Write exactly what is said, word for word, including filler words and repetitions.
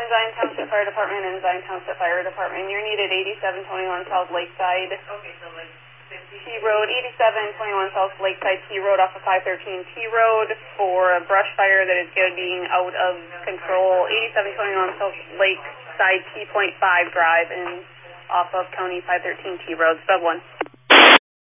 Zion Township Fire Department and Zion Township Fire Department. You're needed eighty-seven twenty-one South Lakeside. Okay, so like fifty. T Road, eighty-seven twenty-one South Lakeside T Road off of five thirteen T Road for a brush fire that is getting out of control. eighty-seven twenty-one South Lakeside T point five Drive and off of County five thirteen T Road, sub one.